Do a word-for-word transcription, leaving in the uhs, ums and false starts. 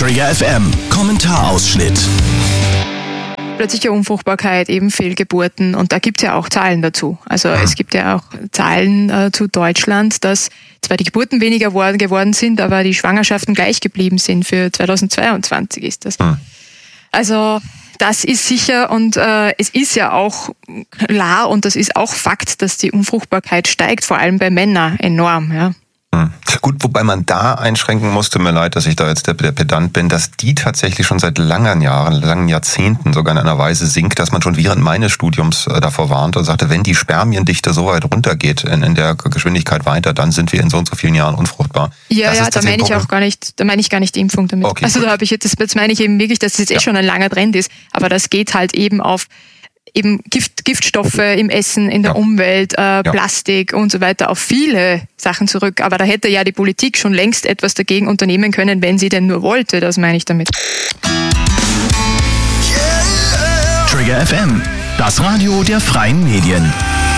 Trigger F M Kommentarausschnitt. Plötzliche Unfruchtbarkeit, eben Fehlgeburten, und da gibt es ja auch Zahlen dazu. Also Mhm. es gibt ja auch Zahlen äh, zu Deutschland, dass zwar die Geburten weniger geworden, geworden sind, aber die Schwangerschaften gleich geblieben sind. Für zweitausendzweiundzwanzig ist das. Mhm. Also das ist sicher, und äh, es ist ja auch klar, und das ist auch Fakt, dass die Unfruchtbarkeit steigt, vor allem bei Männern enorm. Ja. Hm. Gut, wobei man da einschränken muss, tut mir leid, dass ich da jetzt der, der Pedant bin, dass die tatsächlich schon seit langen Jahren, langen Jahrzehnten sogar in einer Weise sinkt, dass man schon während meines Studiums äh, davor warnte und sagte, wenn die Spermiendichte so weit runtergeht in, in der Geschwindigkeit weiter, dann sind wir in so und so vielen Jahren unfruchtbar. Ja, das ja, ist da meine ich Problem. auch gar nicht, da meine ich gar nicht die Impfung damit. Okay, also gut. da habe ich jetzt, das, jetzt meine ich eben wirklich, dass es jetzt eh Ja. schon ein langer Trend ist, aber das geht halt eben auf eben Gift, Giftstoffe im Essen, in der Ja. Umwelt, äh, Plastik und so weiter, auf viele Sachen zurück. Aber da hätte ja die Politik schon längst etwas dagegen unternehmen können, wenn sie denn nur wollte, das meine ich damit. Trigger F M, das Radio der freien Medien.